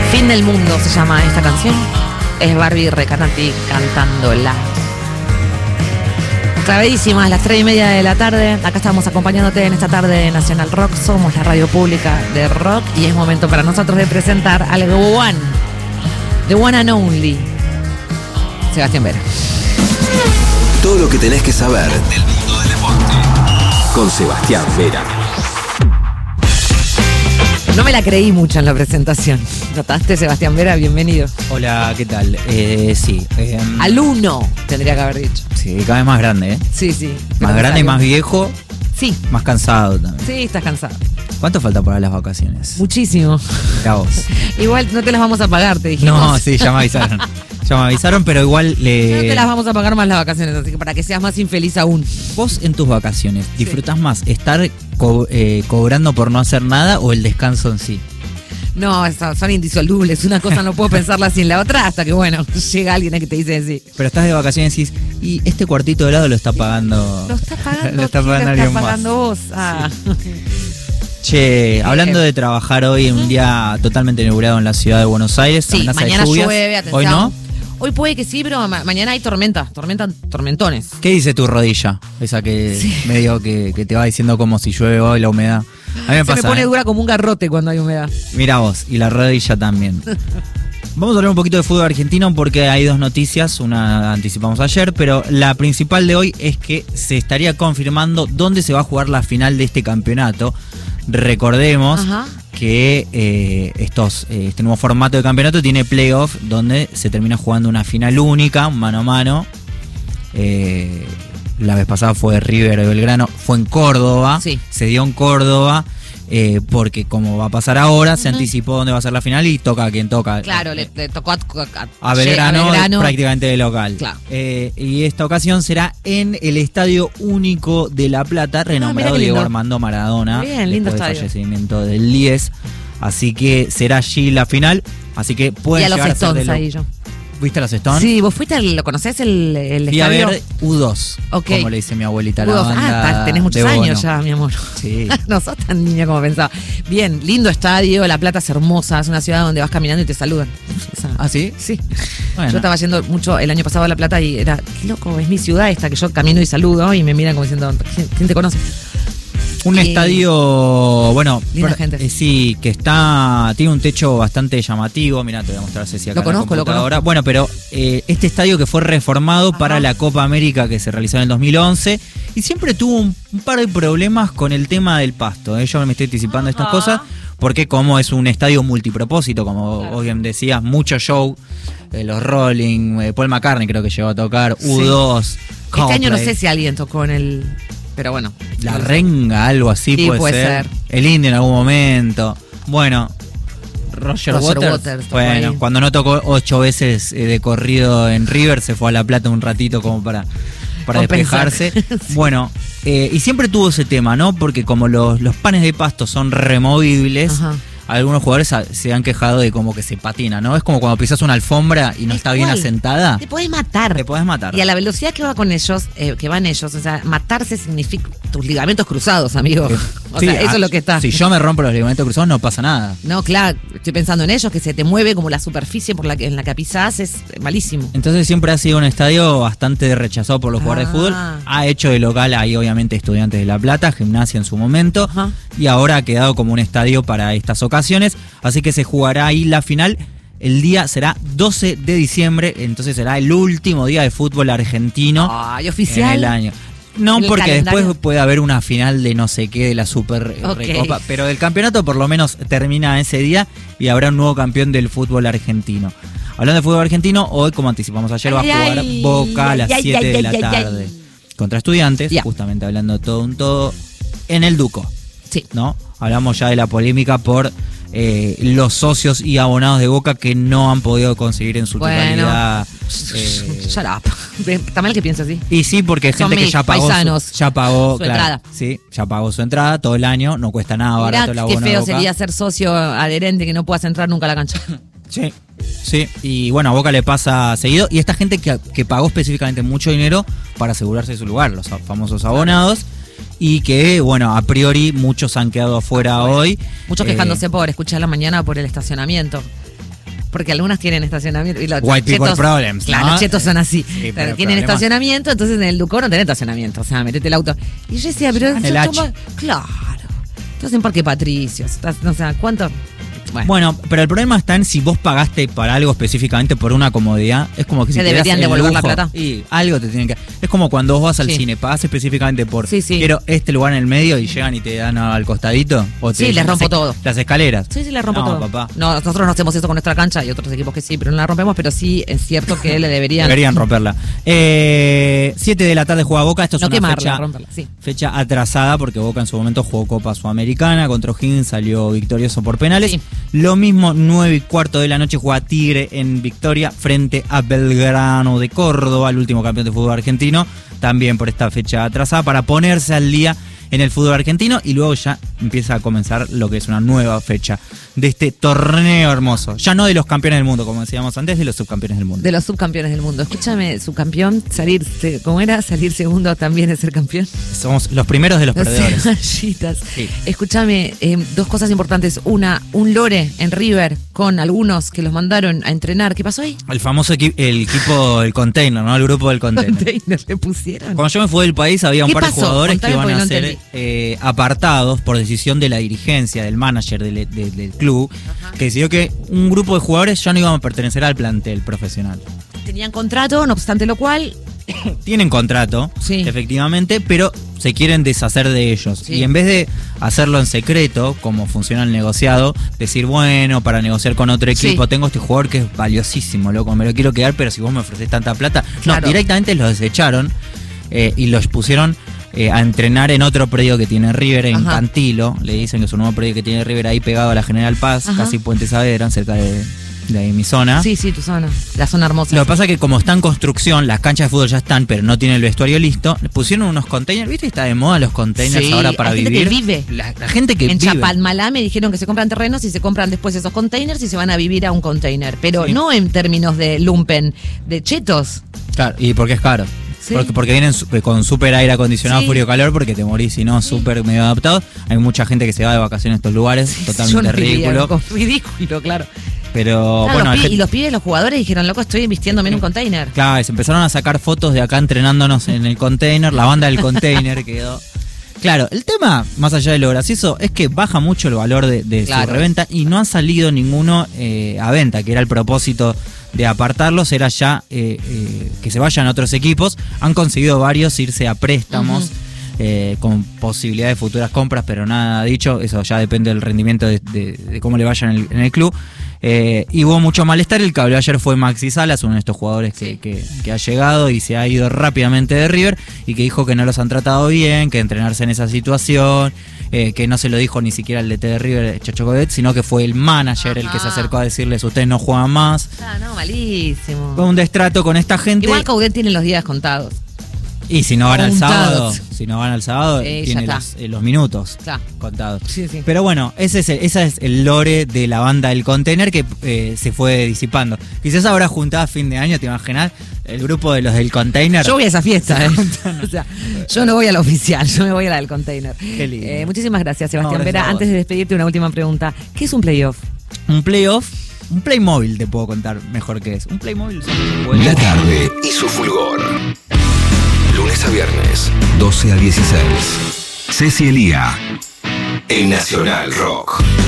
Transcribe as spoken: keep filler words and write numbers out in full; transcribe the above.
Fin del mundo se llama esta canción. Es Barbie Recanati cantándola. Clavadísimas, las tres y media de la tarde. Acá estamos acompañándote en esta tarde de Nacional Rock. Somos la radio pública de rock y es momento para nosotros de presentar al One, the one and only, Sebastián Vera. Todo lo que tenés que saber del mundo del deporte con Sebastián Vera. No me la creí mucho en la presentación. ¿Notaste, Sebastián Vera? Bienvenido. Hola, ¿qué tal? Eh, sí. Eh, Al uno, tendría que haber dicho. Sí, cada vez más grande, ¿eh? Sí, sí. Más grande y más viejo. Sí. Más cansado también. Sí, estás cansado. ¿Cuánto falta para las vacaciones? Muchísimo. Mirá vos. Igual no te las vamos a pagar, te dijimos. No, sí, ya me avisaron. Ya me avisaron, pero igual le... No te las vamos a pagar más las vacaciones, así que para que seas más infeliz aún. Vos en tus vacaciones, ¿disfrutás sí. más estar co- eh, cobrando por no hacer nada o el descanso en sí? No, son indisolubles. Una cosa no puedo pensarla sin la otra hasta que, bueno, llega alguien que te dice sí. Pero estás de vacaciones y decís, y este cuartito de lado lo está pagando... Lo está pagando, lo está pagando, lo alguien está pagando más. vos. Ah. Sí. Che, hablando de trabajar hoy en un día totalmente nublado en la ciudad de Buenos Aires, sí, mañana llueve, atención. ¿Hoy no? Hoy puede que sí, pero ma- mañana hay tormenta, tormenta, tormentones. ¿Qué dice tu rodilla? Esa que sí. medio que, que te va diciendo como si llueve hoy la humedad. A mí me Se pasa, me pone ¿eh? dura como un garrote cuando hay humedad. Mira vos, y la rodilla también. Vamos a hablar un poquito de fútbol argentino porque hay dos noticias, una anticipamos ayer, pero la principal de hoy es que se estaría confirmando dónde se va a jugar la final de este campeonato. Recordemos Ajá. que eh, estos, eh, este nuevo formato de campeonato tiene playoff donde se termina jugando una final única, mano a mano. Eh, la vez pasada fue River de Belgrano, fue en Córdoba, sí. se dio en Córdoba. Eh, porque como va a pasar ahora, uh-huh. se anticipó dónde va a ser la final y toca a quien toca. Claro, le, le tocó a, a, a, Belgrano, a Belgrano, prácticamente de local. Claro. Eh, y esta ocasión será en el Estadio Único de La Plata, renombrado ah, Diego Armando Maradona. Bien, lindo después estadio. del fallecimiento del diez. Así que será allí la final. Así que pueden y a llegar los a ser de lo... ahí yo. ¿Viste a los Stones? Sí, vos fuiste, al, ¿lo conocés el, el Fui estadio? a ver U dos, okay. como le dice mi abuelita a U dos. la banda. Ah, tenés muchos años ya, mi amor. Sí. No sos tan niña como pensaba. Bien, lindo estadio, La Plata es hermosa, es una ciudad donde vas caminando y te saludan. Esa... ¿Ah, sí? Sí. Bueno. Yo estaba yendo mucho el año pasado a La Plata y era, qué loco, es mi ciudad esta que yo camino y saludo y me miran como diciendo, ¿quién te conoce? Un eh, estadio, bueno, linda gente. Eh, sí, que está, tiene un techo bastante llamativo. Mirá, te voy a mostrar Ceci acá. Lo conozco, lo conozco. Bueno, pero eh, este estadio que fue reformado Ajá. para la Copa América que se realizó en el dos mil once y siempre tuvo un, un par de problemas con el tema del pasto. ¿eh? Yo me estoy anticipando Ajá. estas cosas porque como es un estadio multipropósito, como claro. vos bien decías, mucho show, eh, los Rolling, eh, Paul McCartney creo que llegó a tocar, sí. U dos, Este Coldplay. Año no sé si alguien tocó en el... Pero bueno. La Renga, algo así sí, puede, puede ser. ser. El Indio en algún momento. Bueno, Roger, Roger Waters. Waters bueno, ahí. Cuando no tocó ocho veces eh, de corrido en River, se fue a La Plata un ratito como para, para despejarse. sí. Bueno, eh, y siempre tuvo ese tema, ¿no? Porque como los, los panes de pasto son removibles, Ajá. algunos jugadores se han quejado de como que se patina, ¿no? Es como cuando pisas una alfombra y no está bien asentada. Te podés matar. Te podés matar. Y a la velocidad que va con ellos, eh, que van ellos, o sea, matarse significa tus ligamentos cruzados, amigo. O sí, sea, eso a, es lo que está. Si yo me rompo los ligamentos cruzados no pasa nada. No, claro, estoy pensando en ellos, que se te mueve como la superficie por la que, en la que pisás, es malísimo. Entonces siempre ha sido un estadio bastante rechazado por los ah. jugadores de fútbol. Ha hecho de local ahí obviamente Estudiantes de La Plata, Gimnasia en su momento, Ajá. y ahora ha quedado como un estadio para estas ocasiones. Así que se jugará ahí la final. El día será doce de diciembre, entonces será el último día de fútbol argentino Ay, oficial. en el año. No, porque calendario. Después puede haber una final de no sé qué, de la Super okay. Recopa, pero del campeonato por lo menos termina ese día y habrá un nuevo campeón del fútbol argentino. Hablando de fútbol argentino, hoy, como anticipamos ayer, ay, va a jugar ay, Boca a las ay, siete ay, de la ay, tarde ay. contra Estudiantes, yeah. justamente hablando todo un todo, en el Duco. Sí. ¿No? Hablamos ya de la polémica por eh, los socios y abonados de Boca que no han podido conseguir en su bueno, totalidad. Eh, shut up. Está mal que pienses así. Y sí, porque hay gente Son que ya pagó paisanos, su, ya pagó su claro, entrada. Sí, ya pagó su entrada todo el año, no cuesta nada Mirá, barato el abono qué de feo Boca. sería ser socio adherente que no puedas entrar nunca a la cancha. Sí, sí, y bueno, a Boca le pasa seguido. Y esta gente que, que pagó específicamente mucho dinero para asegurarse de su lugar, los famosos abonados. Y que, bueno, a priori muchos han quedado afuera bueno, hoy. Muchos quejándose eh, por escuchar la mañana por el estacionamiento. porque algunas tienen estacionamiento. Y los White people chetos, problems, claro, ¿no? los chetos son así. Sí, Claro, pero tienen problemas. estacionamiento, entonces en el Ducó no tenés estacionamiento. O sea, metete el auto. Y yo decía, pero. En el yo H. tomo- claro. Estás en Parque Patricios. Estás, no sé, ¿cuánto? Bueno. Bueno, pero el problema está en si vos pagaste para algo específicamente por una comodidad. Es como que si Te te das deberían el devolver la lujo, plata. Y algo te tienen que. Es como cuando vos vas al Sí. cine, pagás específicamente por. Sí, sí. Quiero este lugar en el medio y llegan y te dan al costadito. O te Sí, les dicen rompo las, todo. Las escaleras. Sí, sí, le rompo no, todo. papá. No, nosotros no hacemos eso con nuestra cancha y otros equipos que sí, pero no la rompemos, pero sí es cierto que le deberían. Deberían romperla. Eh, siete de la tarde juega Boca. Esto es No una quemarla, fecha, romperla, sí. fecha atrasada porque Boca en su momento jugó Copa Sudamericana contra O'Higgins, salió victorioso por penales. Sí. Lo mismo, nueve y cuarto de la noche juega Tigre en Victoria frente a Belgrano de Córdoba, el último campeón de fútbol argentino, también por esta fecha atrasada, para ponerse al día en el fútbol argentino y luego ya empieza a comenzar lo que es una nueva fecha de este torneo hermoso. Ya no de los campeones del mundo, como decíamos antes, de los subcampeones del mundo. De los subcampeones del mundo. Escúchame, subcampeón, salir, se- ¿cómo era? Salir segundo también es ser campeón. Somos los primeros de los Las perdedores. rayitas. Sí. Escúchame, eh, dos cosas importantes. Una, un lore en River con algunos que los mandaron a entrenar. ¿Qué pasó ahí? El famoso equi- el equipo, el container, ¿no? El grupo del container. Container le pusieron. Cuando yo me fui del país había un ¿Qué par de pasó? jugadores Contame que iban porque a no ser entendí. eh, apartados por decisión de la dirigencia, del manager del, del- del club, que decidió que un grupo de jugadores ya no iban a pertenecer al plantel profesional. Tenían contrato, no obstante lo cual, Tienen contrato, Sí. efectivamente, pero se quieren deshacer de ellos. Sí. Y en vez de hacerlo en secreto, como funciona el negociado, decir, bueno, para negociar con otro equipo, Sí. tengo este jugador que es valiosísimo, loco, me lo quiero quedar, pero si vos me ofreces tanta plata. Claro. No, directamente los desecharon eh, y los pusieron eh, a entrenar en otro predio que tiene River, en Ajá. Cantilo. Le dicen que es un nuevo predio que tiene River ahí pegado a la General Paz, Ajá. casi Puente Saavedra, cerca de, de mi zona. sí, sí, tu zona, la zona hermosa. Lo que pasa es que como está en construcción, las canchas de fútbol ya están, pero no tienen el vestuario listo, le pusieron unos containers, ¿viste? Está de moda los containers Sí, ahora para hay gente vivir. que vive. La, la gente que En vive. Chapalmalá me dijeron que se compran terrenos y se compran después esos containers y se van a vivir a un container. Pero Sí. no en términos de lumpen, de chetos. Claro, y porque es caro. Sí. Porque, porque vienen su- con súper aire acondicionado, Sí. frío, calor, porque te morís, si no, súper medio adaptado. Hay mucha gente que se va de vacaciones a estos lugares, Yo totalmente no vivía, ridículo. con- ridículo, claro. Pero Claro, bueno, los hay pi- gente- y los pibes, los jugadores dijeron, loco, estoy invirtiéndome en un container. claro, se empezaron a sacar fotos de acá entrenándonos en el container, la banda del container quedó. Claro, el tema, más allá de lo gracioso, es que baja mucho el valor de, de Claro. su reventa y no ha salido ninguno eh, a venta, que era el propósito de apartarlos, era ya eh, eh, que se vayan a otros equipos. Han conseguido varios irse a préstamos. Ujú. eh, con posibilidad de futuras compras, pero nada dicho, eso ya depende del rendimiento de, de- de cómo le vayan en el, en el club. Eh, y hubo mucho malestar. El que habló ayer fue Maxi Salas, uno de estos jugadores que, Sí. que- que ha llegado y se ha ido rápidamente de River y que dijo que no los han tratado bien, que entrenarse en esa situación, eh, que no se lo dijo ni siquiera el D T de River, Chacho Codet, sino que fue el manager el que se Ajá. acercó a decirles ustedes no juegan más. Ah, no, malísimo. Fue un destrato con esta gente. Igual Coudet tiene los días contados. Y si no van al sábado, Contados. si no van al sábado, Eh, ya tiene está. los, eh, los minutos Claro. contados. Sí, sí. Pero bueno, ese es el, esa es el lore de la banda del container que eh, se fue disipando. Quizás ahora juntada a fin de año, te imaginas, el grupo de los del container. Yo voy a esa fiesta, ¿eh? O sea, yo no voy a la oficial, yo me voy a la del container. Qué lindo. Eh, muchísimas gracias, Sebastián No, gracias Vera. a vos. Antes de despedirte, una última pregunta. ¿Qué es un playoff? Un playoff, un Playmobil te puedo contar mejor que es. Un Playmobil son los juegos. La tarde y su fulgor. Lunes a viernes, doce a dieciséis. Ceci Elía, en Nacional Rock.